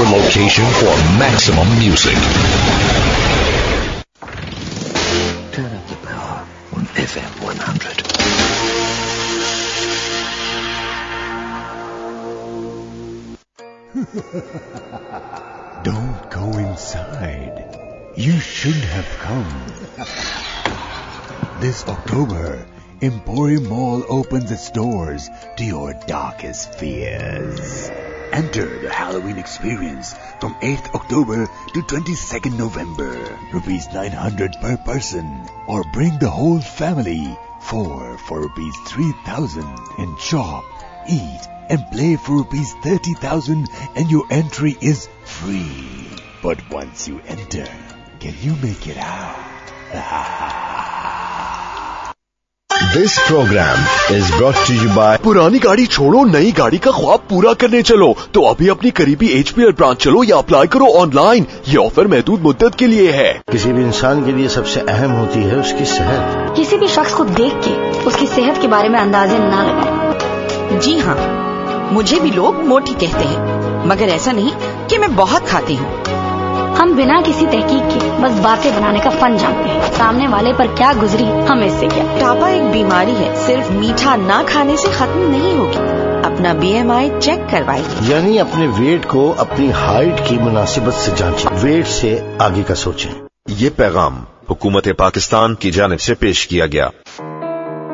your location for maximum music. Turn up the power on FM 100. Don't go inside. You should have come. This October, Emporium Mall opens its doors to your darkest fears. Enter the Halloween experience from 8th October to 22nd November. Rupees 900 per person. Or bring the whole family. 4 for rupees 3,000. And shop, eat and play for rupees 30,000 and your entry is free. But once you enter, can you make it out? This program is brought to you by पुरानी गाड़ी छोड़ो, नई गाड़ी का ख्वाब पूरा करने चलो तो अभी अपनी करीबी HPL ब्रांच चलो या अप्लाई करो ऑनलाइन। ये ऑफर महदूद मुद्दत के लिए है। किसी भी इंसान के लिए सबसे अहम होती है उसकी सेहत। किसी भी शख्स को देख के उसकी सेहत के बारे में अंदाजे ना लगाएं। जी हाँ, मुझे भी लोग मोटी कहते हैं, मगर ऐसा नहीं कि मैं बहुत खाती हूँ। हम बिना किसी तहकीक के बस बातें बनाने का फन जानते हैं। सामने वाले पर क्या गुजरी हमें इससे क्या। मोटापा एक बीमारी है, सिर्फ मीठा ना खाने से खत्म नहीं होगी। अपना BMI चेक करवाइए। यानी अपने वेट को अपनी हाइट की मुनासिबत से जांचें, वेट से आगे का सोचें। ये पैगाम हुकूमत पाकिस्तान की जानिब से पेश किया गया।